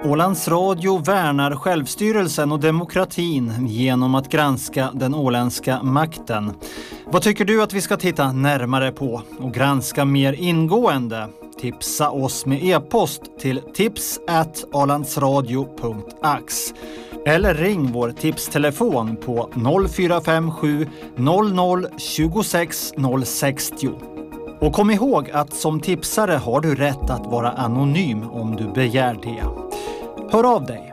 Ålands Radio värnar självstyrelsen och demokratin genom att granska den åländska makten. Vad tycker du att vi ska titta närmare på och granska mer ingående? Tipsa oss med e-post till tips@alandsradio.ax eller ring vår tipstelefon på 0457 00 26 060. Och kom ihåg att som tipsare har du rätt att vara anonym om du begär det. Hör av dig.